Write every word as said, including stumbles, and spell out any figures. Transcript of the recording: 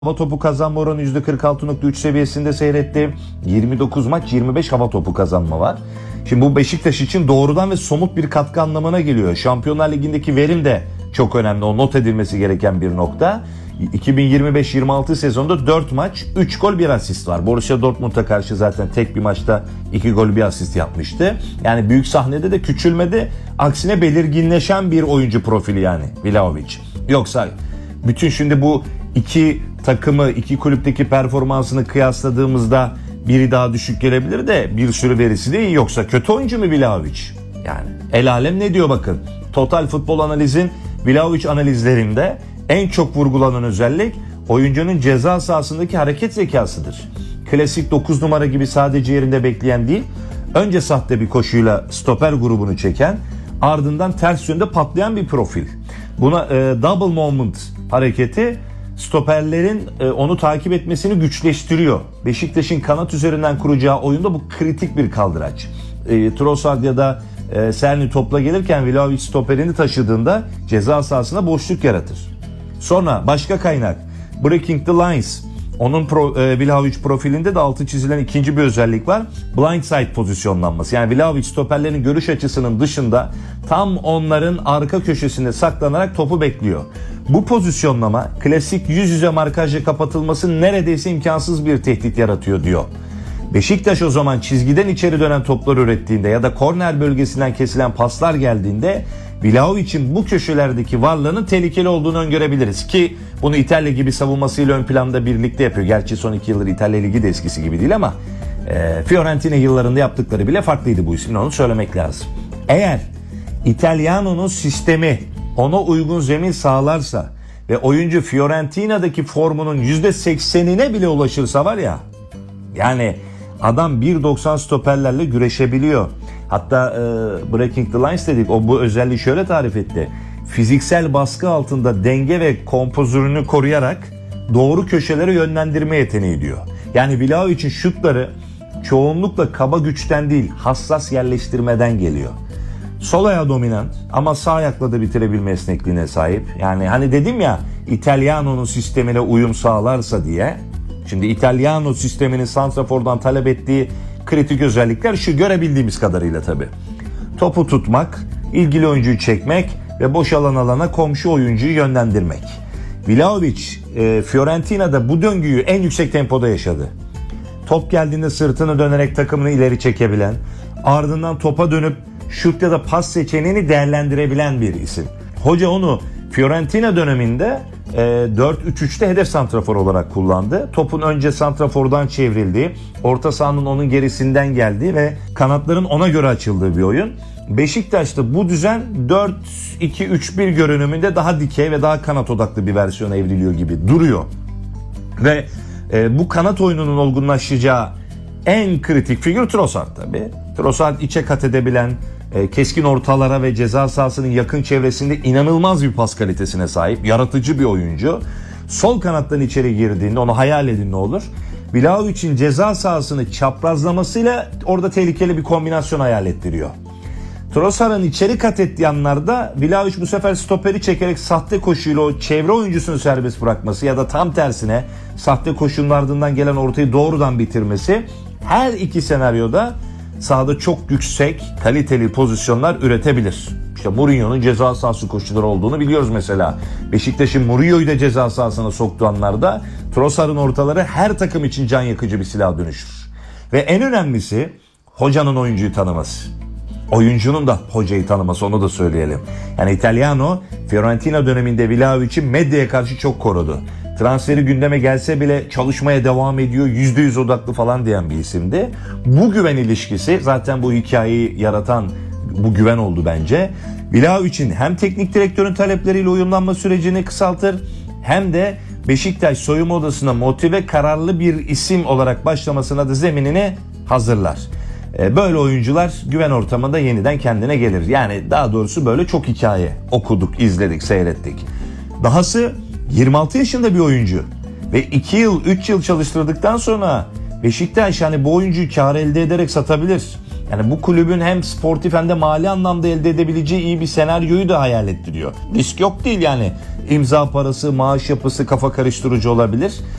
Hava topu kazanma oranı yüzde kırk altı nokta üç seviyesinde seyretti. yirmi dokuz maç yirmi beş hava topu kazanma var. Şimdi bu Beşiktaş için doğrudan ve somut bir katkı anlamına geliyor. Şampiyonlar Ligi'ndeki verim de çok önemli. O not edilmesi gereken bir nokta. iki bin yirmi beş yirmi altı sezonda dört maç, üç gol bir asist var. Borussia Dortmund'a karşı zaten tek bir maçta iki gol bir asist yapmıştı. Yani büyük sahnede de küçülmedi. Aksine belirginleşen bir oyuncu profili yani Vlahovic. Yoksa bütün şimdi bu iki takımı, iki kulüpteki performansını kıyasladığımızda biri daha düşük gelebilir de bir sürü verisi değil. Yoksa kötü oyuncu mu Vlahovic? Yani el alem ne diyor bakın. Total Futbol Analiz'in Vlahovic analizlerinde en çok vurgulanan özellik oyuncunun ceza sahasındaki hareket zekasıdır. Klasik dokuz numara gibi sadece yerinde bekleyen değil, önce sahte bir koşuyla stoper grubunu çeken, ardından ters yönde patlayan bir profil. Buna e, double movement hareketi stoperlerin e, onu takip etmesini güçleştiriyor. Beşiktaş'ın kanat üzerinden kuracağı oyunda bu kritik bir kaldıraç. E, Trossard ya da e, Serni topla gelirken Vlahovic stoperini taşıdığında ceza sahasına boşluk yaratır. Sonra başka kaynak Breaking the Lines. Onun pro, e, Vlahovic profilinde de altı çizilen ikinci bir özellik var. Blindside pozisyonlanması. Yani Vlahovic stoperlerin görüş açısının dışında tam onların arka köşesinde saklanarak topu bekliyor. Bu pozisyonlama klasik yüz yüze markajla kapatılması neredeyse imkansız bir tehdit yaratıyor diyor. Beşiktaş o zaman çizgiden içeri dönen toplar ürettiğinde ya da korner bölgesinden kesilen paslar geldiğinde Vlahovic'in bu köşelerdeki varlığının tehlikeli olduğunu öngörebiliriz ki bunu İtalya gibi savunmasıyla ön planda birlikte yapıyor. Gerçi son iki yıldır İtalya Ligi de eskisi gibi değil ama e, Fiorentina yıllarında yaptıkları bile farklıydı bu ismin, onu söylemek lazım. Eğer İtalyano'nun sistemi ona uygun zemin sağlarsa ve oyuncu Fiorentina'daki formunun yüzde seksenine bile ulaşırsa var ya, yani adam bir doksan stoperlerle güreşebiliyor. Hatta e, Breaking the Lines dedik, o bu özelliği şöyle tarif etti. Fiziksel baskı altında denge ve kompozörünü koruyarak doğru köşelere yönlendirme yeteneği diyor. Yani Vlahovic'in şutları çoğunlukla kaba güçten değil, hassas yerleştirmeden geliyor. Sol ayağı dominant ama sağ ayakla da bitirebilme esnekliğine sahip. Yani hani dedim ya, İtalyano'nun sistemine uyum sağlarsa diye. Şimdi İtalyano sisteminin santrafordan talep ettiği kritik özellikler şu, görebildiğimiz kadarıyla tabii. Topu tutmak, ilgili oyuncuyu çekmek ve boşalan alana komşu oyuncuyu yönlendirmek. Vlahovic e, Fiorentina'da bu döngüyü en yüksek tempoda yaşadı. Top geldiğinde sırtını dönerek takımını ileri çekebilen, ardından topa dönüp şut ya da pas seçeneğini değerlendirebilen bir isim. Hoca onu Fiorentina döneminde e, dört üç üçte hedef santrafor olarak kullandı. Topun önce santrafordan çevrildiği, orta sahanın onun gerisinden geldiği ve kanatların ona göre açıldığı bir oyun. Beşiktaş'ta bu düzen dört iki üç bir görünümünde daha dikey ve daha kanat odaklı bir versiyona evriliyor gibi duruyor. Ve e, bu kanat oyununun olgunlaşacağı en kritik figür Trossard tabii. Trossard içe kat edebilen, keskin ortalara ve ceza sahasının yakın çevresinde inanılmaz bir pas kalitesine sahip, yaratıcı bir oyuncu. Sol kanattan içeri girdiğinde onu hayal edin ne olur. Vlahovic'in ceza sahasını çaprazlamasıyla orada tehlikeli bir kombinasyon hayal ettiriyor. Trossard'ın içeri kat ettiği anlarda Vlahovic bu sefer stoperi çekerek sahte koşuyla o çevre oyuncusunu serbest bırakması ya da tam tersine sahte koşunun ardından gelen ortayı doğrudan bitirmesi, her iki senaryoda sahada çok yüksek, kaliteli pozisyonlar üretebilir. İşte Mourinho'nun ceza sahası koşuları olduğunu biliyoruz mesela. Beşiktaş'ın Mourinho'yu da ceza sahasına soktuğu anlarda Trossard'ın ortaları her takım için can yakıcı bir silah dönüşür. Ve en önemlisi hocanın oyuncuyu tanıması. Oyuncunun da hocayı tanıması, onu da söyleyelim. Yani Italiano Fiorentina döneminde Vlahovic'i medyaya karşı çok korudu. Transferi gündeme gelse bile çalışmaya devam ediyor, yüzde yüz odaklı falan diyen bir isimdi. Bu güven ilişkisi zaten bu hikayeyi yaratan bu güven oldu bence. Vlahovic'in hem teknik direktörün talepleriyle uyumlanma sürecini kısaltır, hem de Beşiktaş soyunma odasına motive, kararlı bir isim olarak başlamasına da zeminini hazırlar. Böyle oyuncular güven ortamında yeniden kendine gelir. Yani daha doğrusu böyle çok hikaye okuduk, izledik, seyrettik. Dahası yirmi altı yaşında bir oyuncu ve iki yıl üç yıl çalıştırdıktan sonra Beşiktaş hani bu oyuncuyu kar elde ederek satabilir. Yani bu kulübün hem sportif hem de mali anlamda elde edebileceği iyi bir senaryoyu da hayal ettiriyor. Risk yok değil yani. İmza parası, maaş yapısı kafa karıştırıcı olabilir.